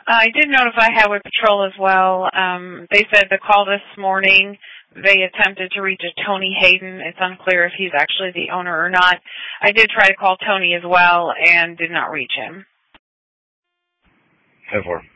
I did notify Highway Patrol as well. They said the call this morning, they attempted to reach a Tony Hayden. It's unclear if he's actually the owner or not. I did try to call Tony as well and did not reach him. 10-4.